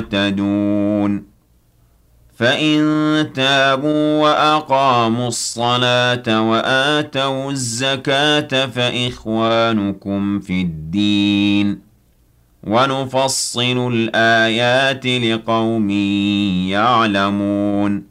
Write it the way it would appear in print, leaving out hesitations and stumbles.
مهتدون فإن تابوا وأقاموا الصلاة وآتوا الزكاة فإخوانكم في الدين ونفصل الآيات لقوم يعلمون